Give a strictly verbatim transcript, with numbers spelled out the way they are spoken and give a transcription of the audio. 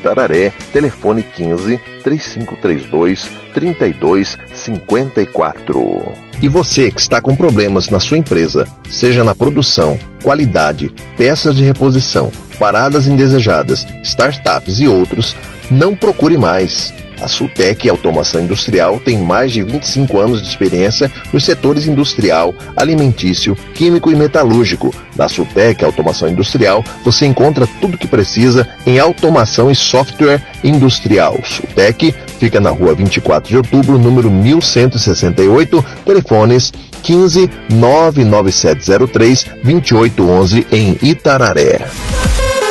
Itararé, telefone quinze, três cinco três dois, trinta e dois cinquenta e quatro. E você que está com problemas na sua empresa, seja na produção, qualidade, peças de reposição, paradas indesejadas, startups e outros, não procure mais. A Sultec Automação Industrial tem mais de vinte e cinco anos de experiência nos setores industrial, alimentício, químico e metalúrgico. Na Sultec Automação Industrial, você encontra tudo o que precisa em automação e software industrial. Sultec fica na rua vinte e quatro de outubro, número mil cento e sessenta e oito, telefones quinze, nove nove sete zero três, dois oito um um em Itararé.